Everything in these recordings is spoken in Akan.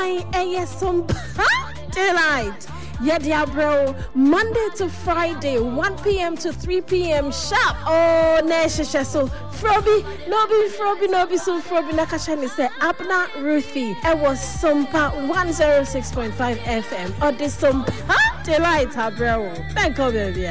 Some delight. Yeah, bro. Monday to Friday, 1 p.m. to 3 p.m. sharp. Oh, Nesha. So, Frobi, Nobi, so Frobi Nakashani said, Abna Ruthie. It was Sumpa 106.5 FM. Or the Sumpa delight, bro. Thank you, baby.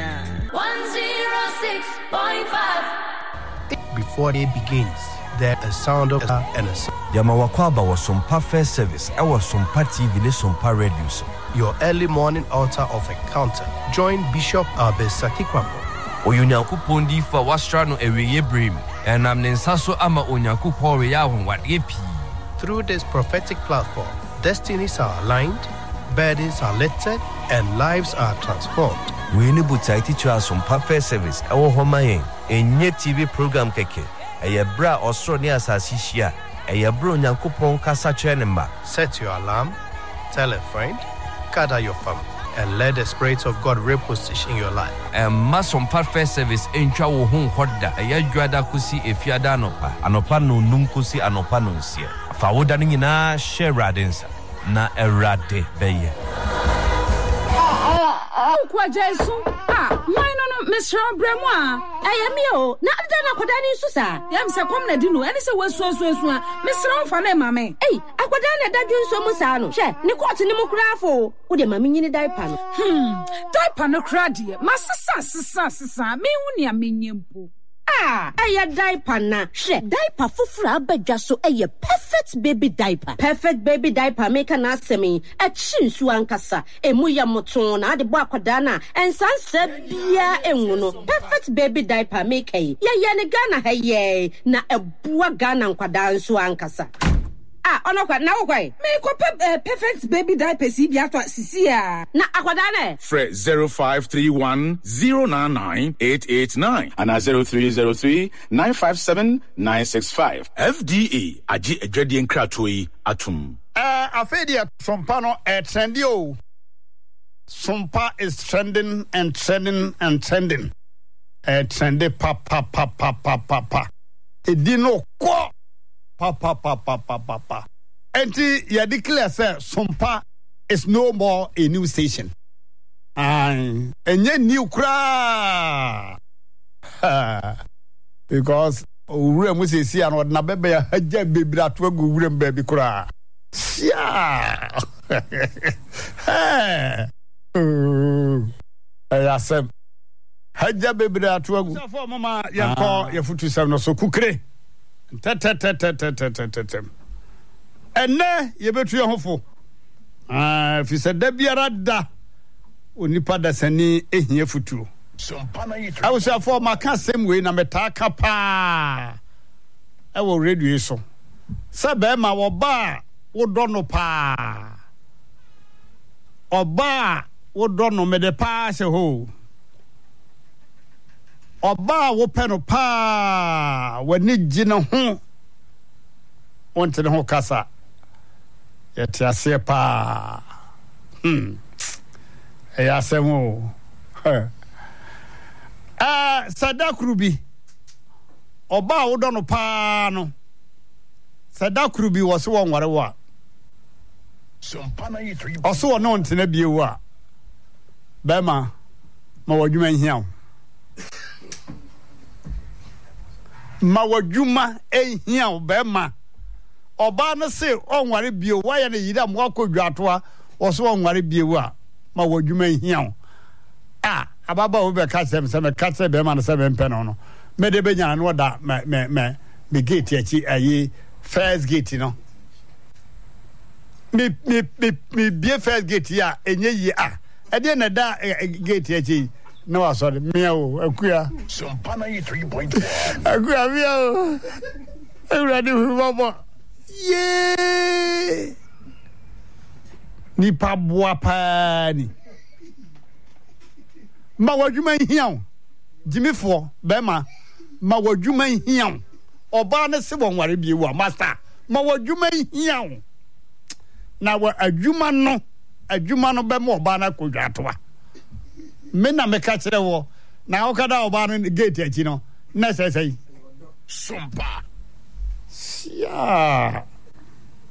106.5. Before it begins, there is a sound of and a sound. Yamawakwaba was Sumpa First Service. I was Sumpa TV, Sumpa Radio. Your early morning altar of encounter. Join Bishop Abesaki Kwambo. Oyunyaku Pondi for Wastrano Eweye Brim. And I'm Nensaso Ama Onyaku Poria what yepi. Through this prophetic platform, destinies are aligned, burdens are lifted, and lives are transformed. We need to teach us Sumpa First Service. Our Homaye, a new TV program keke. A bra or Sonia Sasisia. A bro Nyanku Kasa Chenemba. Set your alarm, tell a friend, gather your family, and let the Spirit of God reposition your life. And Mason First Service in Chawo Home Hoda, a Yajuada Kusi, a Fiadanopa, Anopano Numkusi, Anopano Sia. Fawodani na Sheradinsa, na Erade Beye. Kwa Jesu, why no, Miss Bremois? I am you, not done Aquadani Susa. Yam Sakomna Dino, and it's a was so, Miss Ronfane, mammy. Eh, Aquadana Dadu Somusano, Che, Nicot Nimografo, with a mammy diapan. Diapan cradi, Master Sassa, me unia minion. Aya diaper na. She diaper fufura abedwa so eye perfect baby diaper. Perfect baby diaper make an asemi. E chinsu ankasa. Emu ya moton na ade bo akwada na ensanse bia enwono. Perfect baby diaper make ye ne Ghana heye na ebua Ghana nkwada nso ankasa. Onokwa na wokwai. Me ko perfect baby diaper si bia to sisia. Na akwada na. Fre 0531099889 and 0303957965. FDA agi edwedie nkratoi atum. Afedia Sumpa no trendy o. Sumpa is trending and trending and trending. Trendy pa. Edino ko. Pa. Enti ya declare say Sumpa is no more a new station. Enye new kra. Because ure mu se si an na bebe ya haja bebira to agu ure baby kra. Sia. Ayasem. Haja bebira to agu. So for mama yanko ya futu sem no so kukre. Ene yebetu ye hofo fi se da biara da onipa da sani ehia futuro I was for my same way na metaka pa I will radio so sabe ma wo ba wo dono pa oba wo dono me de pa se ho oba wo peno pa wani gina ho onte ho kasa yete ase pa asemo sadakrubi oba wo do no pa no sadakrubi wo so wonware wa oso no ntena biewu a bema ma wadwuma hia ma wadwuma ehia bema oba no se onware bio wa ya na yida mo akodwato oso onware biewu a ma wadwuma hia ababa wo be ka sem me ka se be ma no se be mpeno no me de be nya no da me gate achi ayi first gate no me be first gate ya enye yi e de na da gate achi no wa so me o akua Sumpa 93.1 akua me o ewrade hu bobo ye ni pa boa pa ni ma wadwuma hian jimifo bema ma wadwuma hian oba ne se wonware biewu a master ma wadwuma hian na wa adwuma no bema oba na kodwatoa me na me ka kire wo na okada oba no gate achi no na sei Sumpa ya